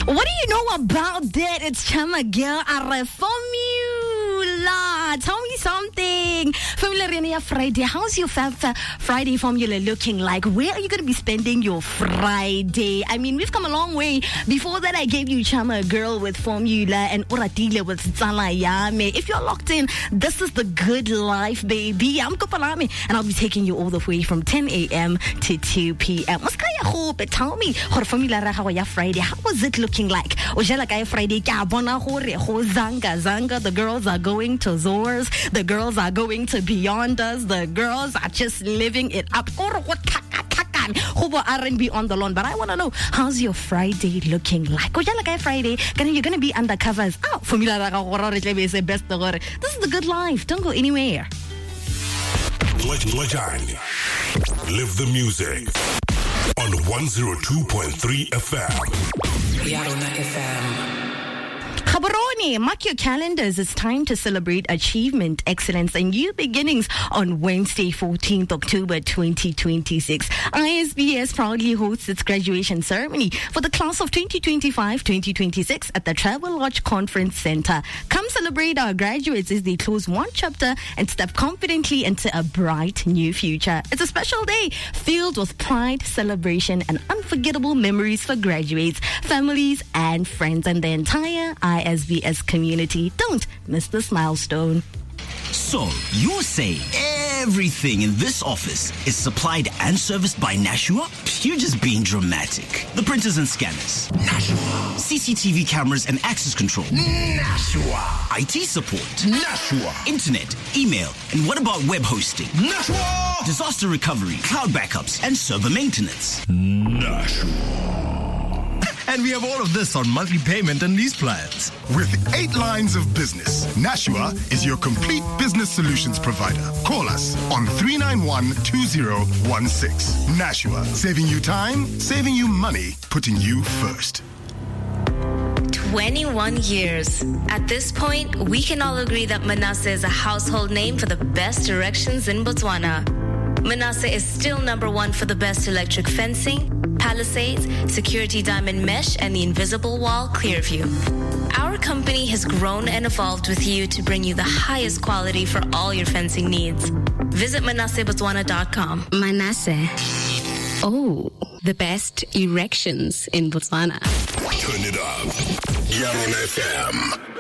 What do you know about that? It's Chama Girl Are Formula. Tell me something. Formula Friday. How's your Friday formula looking like? Where are you going to be spending your Friday? I mean, we've come a long way. Before that, I gave you Chama Girl with Formula and Oratile with Salayame. If you're locked in, this is the good life, baby. I'm Kopalame, and I'll be taking you all the way from 10 a.m. to 2 p.m. But tell me, Formula Friday, how was it looking like? Friday, Zanga. The girls are going to Zors. The girls are going to Beyond Us. The girls are just living it up. R&B on the lawn. But I want to know, how's your Friday looking like? Friday, you're going to be undercovers. This is the good life. Don't go anywhere. Live the music on 102.3 FM. Yarona FM. Khabaroni, mark your calendars. It's time to celebrate achievement, excellence, and new beginnings on Wednesday, 14th October 2026. ISBS proudly hosts its graduation ceremony for the class of 2025-2026 at the Travel Lodge Conference Center. Come celebrate our graduates as they close one chapter and step confidently into a bright new future. It's a special day filled with pride, celebration, and unforgettable memories for graduates, families, and friends, and the entire ISBS community. Don't miss this milestone. So, you say everything in this office is supplied and serviced by Nashua? You're just being dramatic. The printers and scanners. Nashua. CCTV cameras and access control. Nashua. IT support. Nashua. Internet, email, and what about web hosting? Nashua. Disaster recovery, cloud backups, and server maintenance. Nashua. And we have all of this on monthly payment and lease plans. With 8 lines of business, Nashua is your complete business solutions provider. Call us on 391-2016. Nashua, saving you time, saving you money, putting you first. 21 years. At this point, we can all agree that Manasseh is a household name for the best directions in Botswana. Manasseh is still number 1 for the best electric fencing, palisades, security diamond mesh, and the invisible wall Clearview. Our company has grown and evolved with you to bring you the highest quality for all your fencing needs. Visit ManassehBotswana.com. Manasseh. Oh, the best erections in Botswana. Turn it up. Yarona FM.